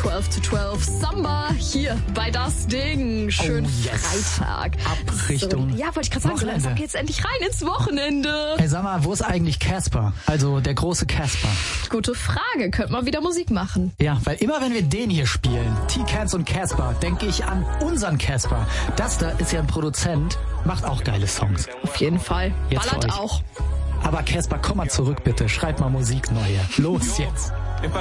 12 to 12 Samba hier bei Das Ding. Schön Freitag. Abrichtung. So, ja, wollte ich gerade sagen, so langsam geht's endlich rein ins Wochenende. Ey, sag mal, wo ist eigentlich Casper? Also der große Casper. Gute Frage, könnte man wieder Musik machen. Ja, weil immer wenn wir den hier spielen, T-Cans und Casper, denke ich an unseren Casper. Das da ist ja ein Produzent, macht auch geile Songs. Auf jeden Fall. Jetzt Ballert auch. Aber Casper, komm mal zurück bitte, schreib mal Musik neue. Los jetzt.